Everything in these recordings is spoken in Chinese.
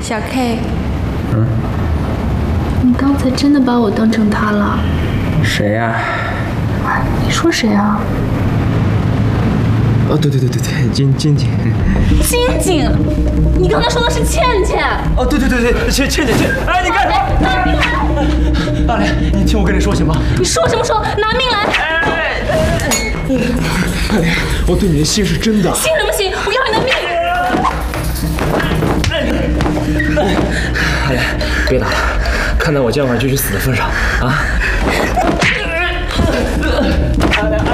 小 K， 你刚才真的把我当成他了？ 谁呀？ 你说谁啊？ 哦，对，晶晶。 晶晶，你刚才说的是倩倩。 哦，对，倩。哎，你干什么？阿莲，你听我跟你说行吗？ 你说什么说？拿命来！ 阿莲，我对你的心是真的。 信什么信？我要你的命！ 阿莲，别打了，看在我今晚就去死的份上啊！阿莲。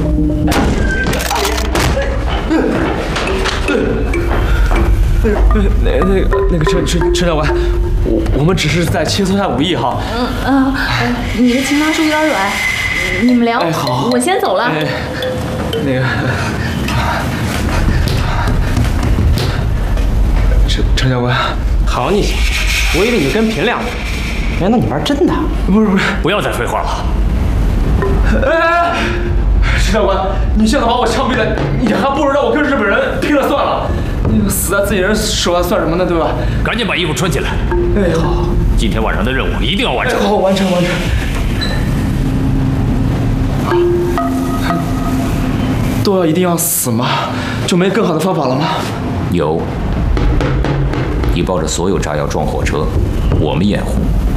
那个陈教官，我们只是在切磋下武艺哈。 你的情商是不是有点软？你们聊。 好， 我先走了。 那个，陈教官， 好你，我以为你跟平两个，原来你玩真的。 不是， 不要再废话了。 哎，陈教官，你现在把我枪毙了，你还不如让我跟日本人拼了算了。那个死在自己人手下算什么呢？对吧？ 赶紧把衣服穿起来。 哎，好。 今天晚上的任务一定要完成。 好，完成。都要一定要死吗？就没更好的方法了吗？ 有。你抱着所有炸药撞火车，我们掩护。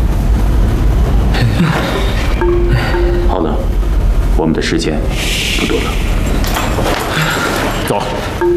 好了，我们的时间不多了， 走。